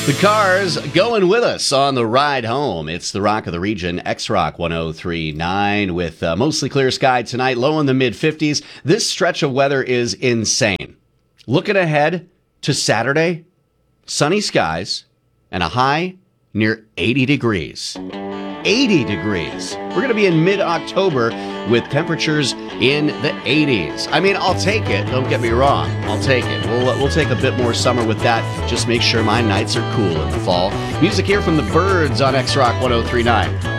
The Cars going with us on the ride home. It's the Rock of the Region, X-Rock 103.9 with mostly clear sky tonight, low in the mid-50s. This stretch of weather is insane. Looking ahead to Saturday, sunny skies and a high near 80 degrees. 80 degrees. We're going to be in mid-October with temperatures in the 80s. I mean, I'll take it. Don't get me wrong. I'll take it. We'll take a bit more summer with that. Just make sure my nights are cool in the fall. Music here from the Birds on X-Rock 103.9.